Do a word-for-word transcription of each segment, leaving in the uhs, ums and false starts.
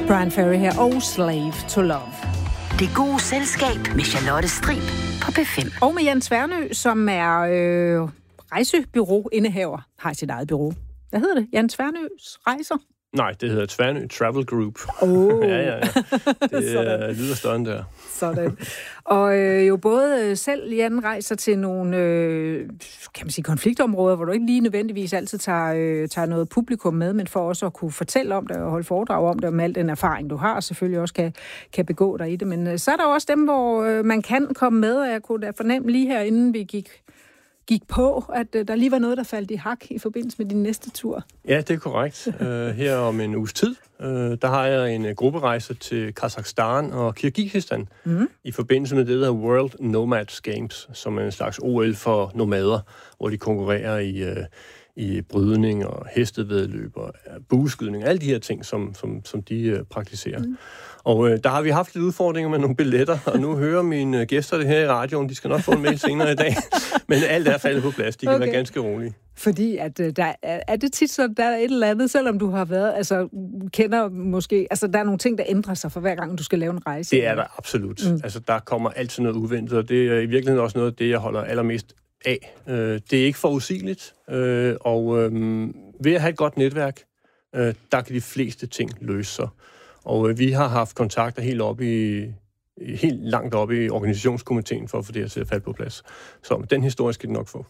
Brian Ferry her, og Slave to Love. Det gode selskab med Charlotte Strib på P fem. Og med Jan Tværnø, som er øh, rejsebureau-indehaver, har sit eget bureau. Hvad hedder det? Jan Tværnøs Rejser? Nej, det hedder Tværnø Travel Group. Oh. ja, ja, ja. Det er lyder større end der. Sådan. Og øh, jo både selv, Jan, rejser til nogle, øh, kan man sige, konfliktområder, hvor du ikke lige nødvendigvis altid tager, øh, tager noget publikum med, men for også at kunne fortælle om det og holde foredrag om det, og med al den erfaring, du har, og selvfølgelig også kan, kan begå dig i det. Men øh, så er der også dem, hvor øh, man kan komme med, og jeg kunne da fornemme lige her, inden vi gik gik på, at øh, der lige var noget, der faldt i hak i forbindelse med din næste tur. Ja, det er korrekt. uh, her om en uges tid, uh, der har jeg en uh, grupperejse til Kazakhstan og Kirgisistan mm. i forbindelse med det, der hedder World Nomads Games, som er en slags O L for nomader, hvor de konkurrerer i, uh, i brydning og hestevæddeløb og uh, bueskydning, alle de her ting, som, som, som de uh, praktiserer. Mm. Og øh, der har vi haft lidt udfordringer med nogle billetter, og nu hører mine øh, gæster det her i radioen. De skal nok få en mail senere i dag. Men alt er faldet på plads. De kan okay. være ganske rolige. Fordi at, øh, der, er, er det tit så, der er et eller andet, selvom du har været, altså kender måske, altså der er nogle ting, der ændrer sig for hver gang, du skal lave en rejse? Det er der absolut. Mm. Altså der kommer altid noget uventet, og det er i virkeligheden også noget af det, jeg holder allermest af. Øh, det er ikke forudsigeligt, øh, og øh, ved at have et godt netværk, øh, der kan de fleste ting løse sig. Og øh, vi har haft kontakter helt op i helt langt oppe i organisationskomiteen for at få det her til at falde på plads. Så den historie skal de nok få.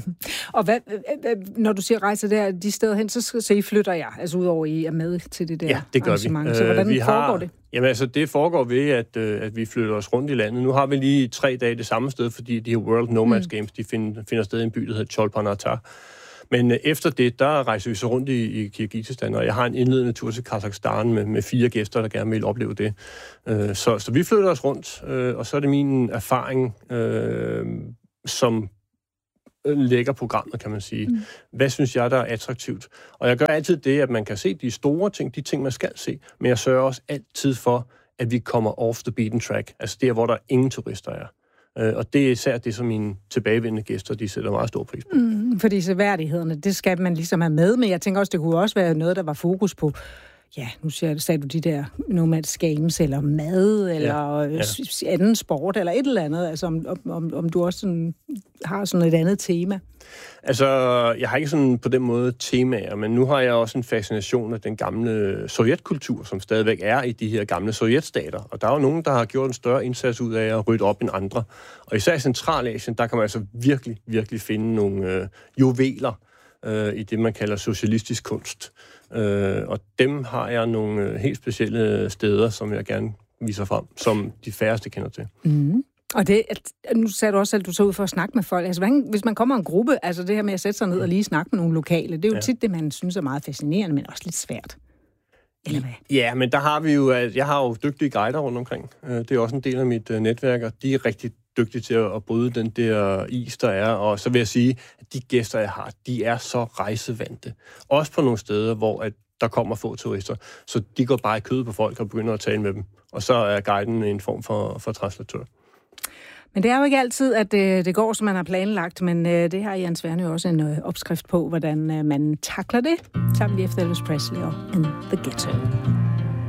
Og hvad, når du siger rejser der de steder hen, så, så I flytter jeg, altså udover I er med til det der ja, det gør arrangement. Vi. Så hvordan vi foregår har, det? Jamen altså, det foregår ved, at, at vi flytter os rundt i landet. Nu har vi lige tre dage det samme sted, fordi de her World Nomads Games, de finder, finder sted i en by, der hedder Cholpanatar. Men øh, efter det, der rejser vi så rundt i, i Kirgisistan, og jeg har en indledende tur til Kazakhstan med, med fire gæster, der gerne vil opleve det. Øh, så, så vi flytter os rundt, øh, og så er det min erfaring, øh, som lægger programmet, kan man sige. Mm. Hvad synes jeg, der er attraktivt? Og jeg gør altid det, at man kan se de store ting, de ting, man skal se, men jeg sørger også altid for, at vi kommer off the beaten track, altså der, hvor der ingen turister er. Og det er især det, som mine tilbagevendende gæster, de sætter meget stor pris på. Mm, fordi seværdighederne, det skal man ligesom have med, men jeg tænker også, det kunne også være noget, der var fokus på, ja, nu sagde du de der nomads games, eller mad, eller ja, ja. anden sport, eller et eller andet, altså om, om, om du også sådan, har sådan et andet tema. Altså, jeg har ikke sådan på den måde temaer, men nu har jeg også en fascination af den gamle sovjetkultur, som stadigvæk er i de her gamle sovjetstater. Og der er jo nogen, der har gjort en større indsats ud af at rydde op end andre. Og især i Centralasien, der kan man altså virkelig, virkelig finde nogle øh, juveler øh, i det, man kalder socialistisk kunst. Øh, og dem har jeg nogle øh, helt specielle steder, som jeg gerne viser frem, som de færreste kender til. Mm. Og det, nu sagde du også, at du så ud for at snakke med folk. Altså, hvis man kommer en gruppe, altså det her med at sætte sig ned og lige snakke med nogle lokale, det er jo ja. tit det, man synes er meget fascinerende, men også lidt svært. Eller hvad? Ja, men der har vi jo, jeg har jo dygtige guider rundt omkring. Det er også en del af mit netværk, og de er rigtig dygtige til at bryde den der is, der er. Og så vil jeg sige, at de gæster, jeg har, de er så rejsevante. Også på nogle steder, hvor at der kommer få turister. Så de går bare i kød på folk og begynder at tale med dem. Og så er guiden en form for, for translatør. Men det er jo ikke altid, at det, det går, som man har planlagt, men øh, det har Jan Tværnø også en øh, opskrift på, hvordan øh, man takler det. Sammen lige efter Elvis Presley og In the Ghetto.